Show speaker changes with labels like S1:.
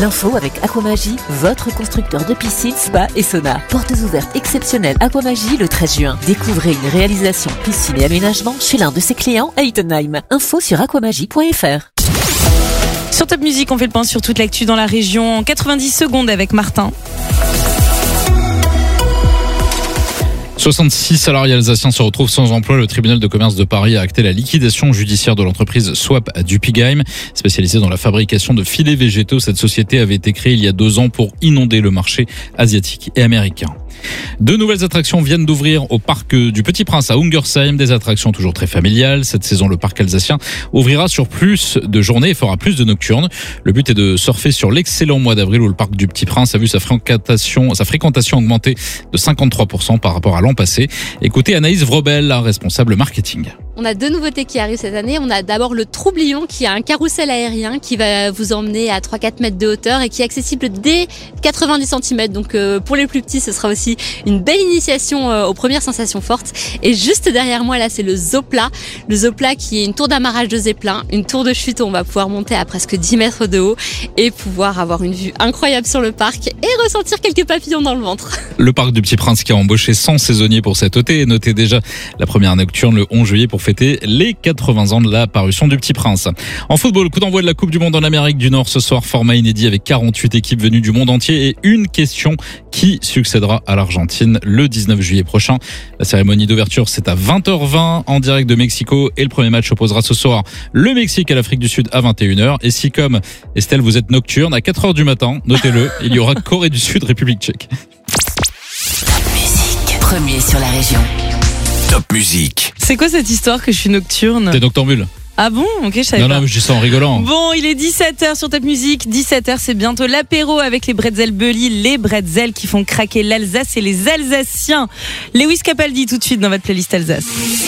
S1: L'info avec Aquamagie, votre constructeur de piscine, spa et sauna. Portes ouvertes exceptionnelles Aquamagie le 13 juin. Découvrez une réalisation piscine et aménagement chez l'un de ses clients à Ittenheim. Info sur aquamagie.fr.
S2: Sur Top Music, on fait le point sur toute l'actu dans la région en 90 secondes avec Martin.
S3: 66 salariés alsaciens se retrouvent sans emploi. Le tribunal de commerce de Paris a acté la liquidation judiciaire de l'entreprise Swap à Dupigheim. Spécialisée dans la fabrication de filets végétaux, cette société avait été créée il y a 2 ans pour inonder le marché asiatique et américain. 2 nouvelles attractions viennent d'ouvrir au parc du Petit Prince à Ungersheim, des attractions toujours très familiales. Cette saison, le parc alsacien ouvrira sur plus de journées et fera plus de nocturnes. Le but est de surfer sur l'excellent mois d'avril où le parc du Petit Prince a vu sa fréquentation augmenter de 53% par rapport à l'an passé. Écoutez Anaïs Vrobel, la responsable marketing.
S4: On a 2 nouveautés qui arrivent cette année. On a d'abord le Troublion qui est un carrousel aérien qui va vous emmener à 3-4 mètres de hauteur et qui est accessible dès 90 cm. Donc pour les plus petits, ce sera aussi une belle initiation aux premières sensations fortes. Et juste derrière moi, là, c'est le Zopla. Le Zopla qui est une tour d'amarrage de zeppelin, une tour de chute où on va pouvoir monter à presque 10 mètres de haut et pouvoir avoir une vue incroyable sur le parc et ressentir quelques papillons dans le ventre.
S3: Le parc du Petit Prince qui a embauché 100 saisonniers pour cet été et noté déjà la première nocturne le 11 juillet pour fêter les 80 ans de la parution du Petit Prince. En football, coup d'envoi de la Coupe du Monde en Amérique du Nord ce soir, format inédit avec 48 équipes venues du monde entier et une question: qui succédera à l'Argentine le 19 juillet prochain? La cérémonie d'ouverture, c'est à 20h20 en direct de Mexico et le premier match opposera ce soir le Mexique à l'Afrique du Sud à 21h. Et si, comme Estelle, vous êtes nocturne, à 4h du matin, notez-le, il y aura Corée du Sud, République tchèque.
S1: Top Music, premier sur la région.
S5: Top Music.
S2: C'est quoi cette histoire que je suis nocturne?
S3: T'es noctambule?
S2: Ah bon? Ok, je savais pas.
S3: Non, je dis ça en rigolant.
S2: Bon, il est 17h sur Top Music. 17h, c'est bientôt l'apéro avec les bretzels Bully, les bretzels qui font craquer l'Alsace et les Alsaciens. Lewis Capaldi tout de suite dans votre playlist Alsace.